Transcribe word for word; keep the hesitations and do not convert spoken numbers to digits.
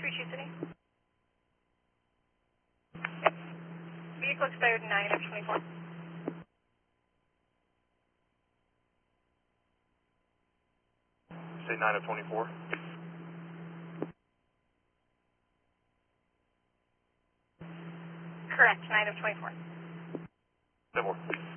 Sioux City. Vehicle expired nine of twenty-four. Say nine of twenty-four. Correct, nine of twenty-four. ten more.